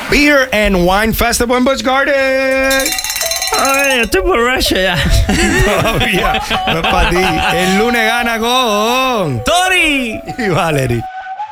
Beer and Wine Festival en Busch Gardens. Ay, estoy borracho ya. Todavía no es para ti. El lunes gana con Tori y Valerie.